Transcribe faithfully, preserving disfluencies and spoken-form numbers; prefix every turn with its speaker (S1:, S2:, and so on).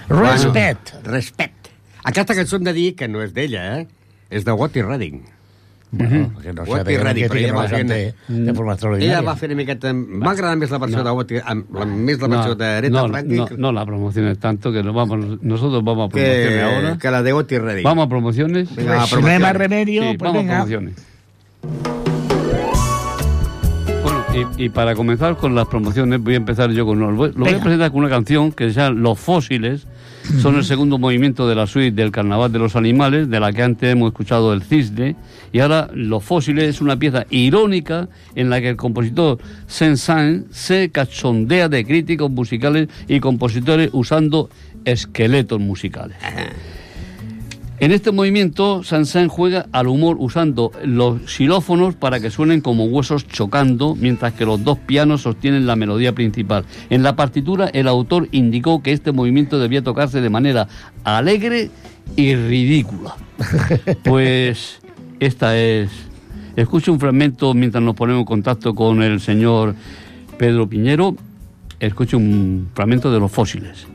S1: Respect.
S2: Bueno, respect. Aquesta cançó hem de dir que no és d'ella, eh? És de Otis Redding.
S1: Bueno, perquè no
S2: Otis
S1: sabem
S2: Redding,
S1: que
S2: però ella
S1: tiene
S2: va
S1: una
S2: fent...
S1: cantante de forma extraordinaria.
S2: Ella va fer una miqueta... M'ha agradat més la versió
S3: No.
S2: de Otis, amb- la- més la versió
S3: No,
S2: de Aretha
S3: no,
S2: Franklin
S3: no,
S2: que,
S3: no la promociones tanto, que nos vamos, nosotros vamos a promociones
S2: que,
S3: ahora.
S2: que la de Otis Redding.
S3: Vamos a promociones.
S2: Venga, a
S1: Pues si no hay
S2: promociones.
S1: más remedio,
S3: Sí,
S1: pues
S3: vamos a
S1: venga.
S3: promociones. Bueno, y, y para comenzar con las promociones, voy a empezar yo con... Lo voy, lo voy a
S1: Venga.
S3: presentar con una canción que se llama Los Fósiles. Son el segundo movimiento de la suite del Carnaval de los Animales, de la que antes hemos escuchado el Cisne. Y ahora Los Fósiles es una pieza irónica en la que el compositor Saint-Saëns se cachondea de críticos musicales y compositores usando esqueletos musicales. En este movimiento, Saint-Saëns juega al humor usando los xilófonos para que suenen como huesos chocando, mientras que los dos pianos sostienen la melodía principal. En la partitura, el autor indicó que este movimiento debía tocarse de manera alegre y ridícula. Pues esta es... Escuche un fragmento mientras nos ponemos en contacto con el señor Pedro Piñero. Escuche un fragmento de Los Fósiles.